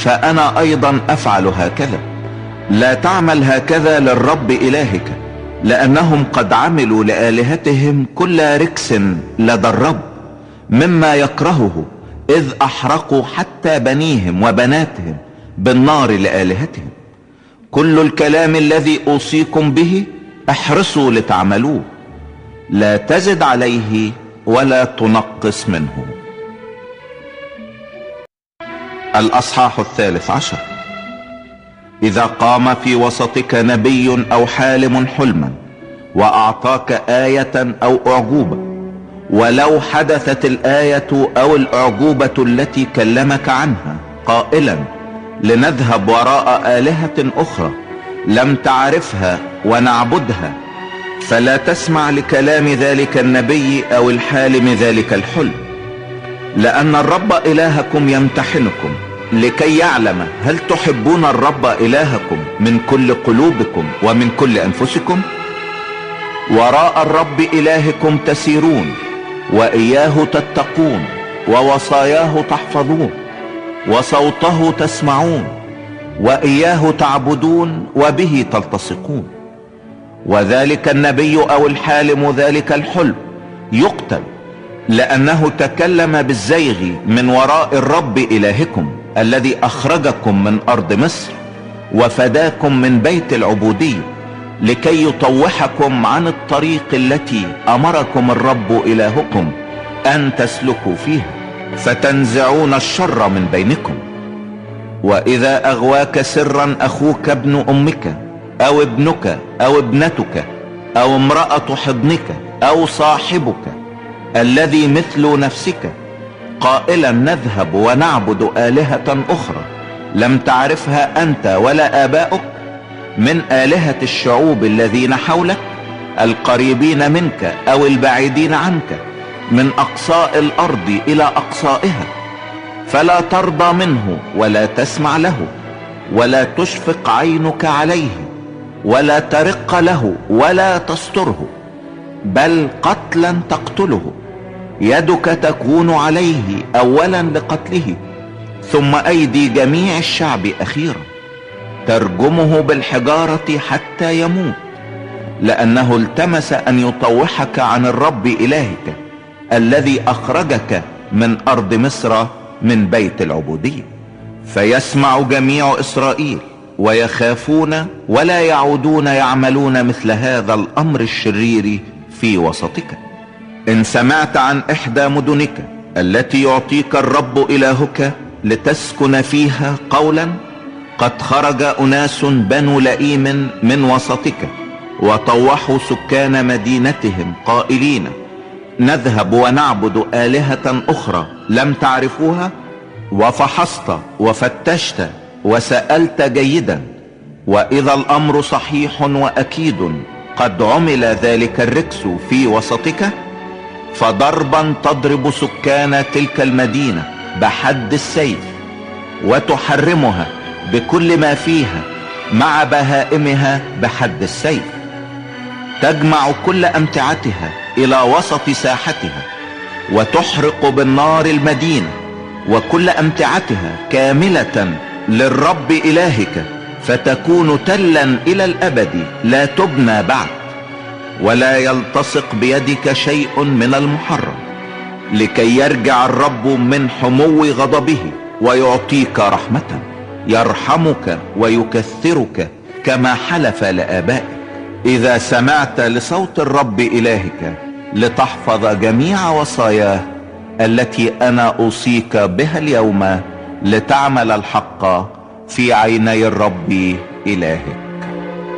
فأنا أيضا أفعل هكذا. لا تعمل هكذا للرب إلهك، لأنهم قد عملوا لآلهتهم كل ركس لدى الرب مما يكرهه، إذ أحرقوا حتى بنيهم وبناتهم بالنار لآلهتهم. كل الكلام الذي أوصيكم به احرصوا لتعملوه، لا تزد عليه ولا تنقص منه. الأصحاح 13. إذا قام في وسطك نبي أو حالم حلما وأعطاك آية أو أعجوبة، ولو حدثت الآية أو الأعجوبة التي كلمك عنها قائلا لنذهب وراء آلهة أخرى لم تعرفها ونعبدها، فلا تسمع لكلام ذلك النبي أو الحالم ذلك الحلم، لأن الرب إلهكم يمتحنكم لكي يعلم هل تحبون الرب إلهكم من كل قلوبكم ومن كل أنفسكم. وراء الرب إلهكم تسيرون، وإياه تتقون، ووصاياه تحفظون، وصوته تسمعون، وإياه تعبدون، وبه تلتصقون. وذلك النبي أو الحالم ذلك الحلم يقتل، لأنه تكلم بالزيغ من وراء الرب إلهكم الذي أخرجكم من أرض مصر وفداكم من بيت العبودية، لكي يطوحكم عن الطريق التي أمركم الرب إلهكم أن تسلكوا فيها، فتنزعون الشر من بينكم. وإذا أغواك سرا أخوك ابن أمك أو ابنك أو ابنتك أو امرأة حضنك أو صاحبك الذي مثل نفسك قائلا نذهب ونعبد آلهة أخرى لم تعرفها أنت ولا آباؤك من آلهة الشعوب الذين حولك القريبين منك أو البعيدين عنك من أقصاء الأرض إلى أقصائها، فلا ترضى منه ولا تسمع له، ولا تشفق عينك عليه، ولا ترق له ولا تستره، بل قتلا تقتله. يدك تكون عليه أولا لقتله، ثم أيدي جميع الشعب أخيرا، ترجمه بالحجارة حتى يموت، لأنه التمس أن يطوحك عن الرب إلهك الذي أخرجك من أرض مصر من بيت العبودية. فيسمع جميع إسرائيل ويخافون ولا يعودون يعملون مثل هذا الأمر الشرير في وسطك. إن سمعت عن إحدى مدنك التي يعطيك الرب إلهك لتسكن فيها قولا قد خرج أناس بنو لئيم من وسطك وطوحوا سكان مدينتهم قائلين نذهب ونعبد آلهة أخرى لم تعرفوها، وفحصت وفتشت وسألت جيدا، وإذا الأمر صحيح وأكيد قد عمل ذلك الركس في وسطك، فضربا تضرب سكان تلك المدينة بحد السيف، وتحرمها بكل ما فيها مع بهائمها بحد السيف، تجمع كل أمتعتها إلى وسط ساحتها، وتحرق بالنار المدينة وكل أمتعتها كاملة للرب إلهك، فتكون تلا إلى الأبد لا تبنى بعد، ولا يلتصق بيدك شيء من المحرم، لكي يرجع الرب من حمو غضبه ويعطيك رحمة، يرحمك ويكثرك كما حلف لآبائك، إذا سمعت لصوت الرب إلهك لتحفظ جميع وصاياه التي أنا أوصيك بها اليوم، لتعمل الحق في عيني الرب إلهك.